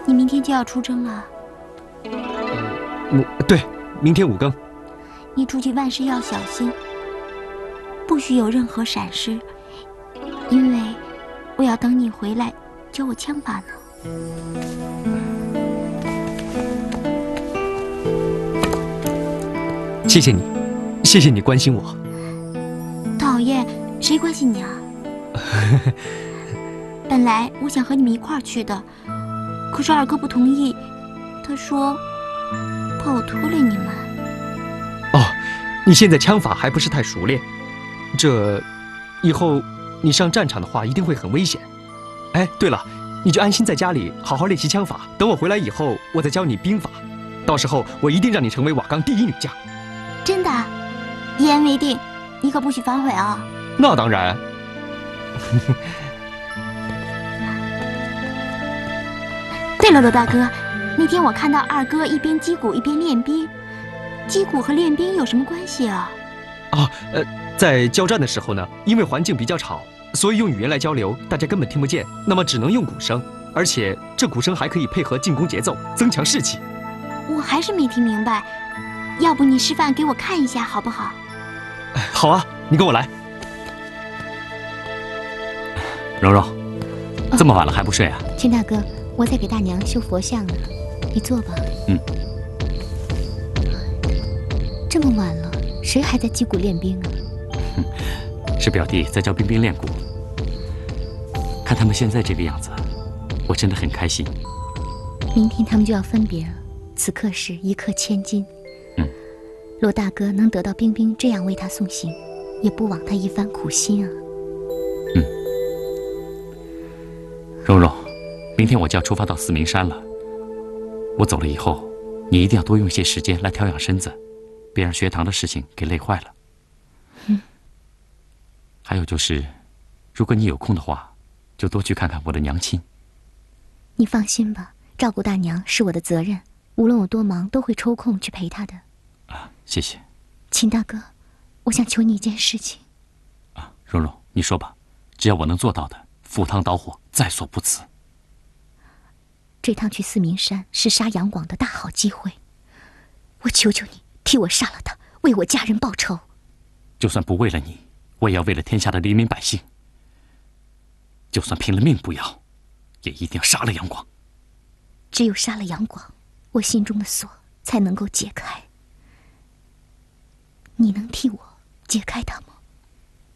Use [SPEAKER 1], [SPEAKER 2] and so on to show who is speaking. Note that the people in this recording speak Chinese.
[SPEAKER 1] 你明天就要出征了。
[SPEAKER 2] 对，明天5更。
[SPEAKER 1] 你出去万事要小心，不许有任何闪失，因为我要等你回来教我枪法呢。
[SPEAKER 2] 谢谢你，谢谢你关心我。
[SPEAKER 1] 讨厌，谁关心你啊？本来我想和你们一块儿去的，可是二哥不同意，他说怕我拖累你们。
[SPEAKER 2] 哦，你现在枪法还不是太熟练，这以后你上战场的话一定会很危险。哎，对了，你就安心在家里好好练习枪法，等我回来以后，我再教你兵法，到时候我一定让你成为瓦岗第一女将。
[SPEAKER 1] 真的，一言为定，你可不许反悔啊！
[SPEAKER 2] 那当然。
[SPEAKER 1] 对了，罗大哥，那天我看到二哥一边击鼓一边练兵，击鼓和练兵有什么关系啊？
[SPEAKER 2] 啊，在交战的时候呢，因为环境比较吵，所以用语言来交流，大家根本听不见，那么只能用鼓声，而且这鼓声还可以配合进攻节奏，增强士气。
[SPEAKER 1] 我还是没听明白，要不你示范给我看一下好不好？
[SPEAKER 2] 好啊，你跟我来。
[SPEAKER 3] 柔柔，这么晚了还不睡啊？
[SPEAKER 4] 秦大哥，我在给大娘修佛像呢，你坐吧。
[SPEAKER 3] 嗯。
[SPEAKER 4] 这么晚了，谁还在击鼓练兵啊？
[SPEAKER 3] 是表弟在教冰冰练鼓。看他们现在这个样子，我真的很开心。
[SPEAKER 4] 明天他们就要分别了，此刻是一刻千金。罗大哥能得到冰冰这样为他送行，也不枉他一番苦心啊。
[SPEAKER 3] 蓉蓉，明天我就要出发到四明山了。我走了以后，你一定要多用些时间来调养身子，别让学堂的事情给累坏了。还有就是，如果你有空的话，就多去看看我的娘亲。
[SPEAKER 4] 你放心吧，照顾大娘是我的责任，无论我多忙，都会抽空去陪她的。
[SPEAKER 3] 啊，谢谢。
[SPEAKER 4] 秦大哥，我想求你一件事情。
[SPEAKER 3] 啊，蓉蓉，你说吧，只要我能做到的，赴汤蹈火，在所不辞。
[SPEAKER 4] 这趟去四明山是杀杨广的大好机会，我求求你替我杀了他，为我家人报仇。
[SPEAKER 3] 就算不为了你，我也要为了天下的黎民百姓。就算拼了命不要，也一定要杀了杨广。
[SPEAKER 4] 只有杀了杨广，我心中的锁才能够解开。你能替我解开它吗？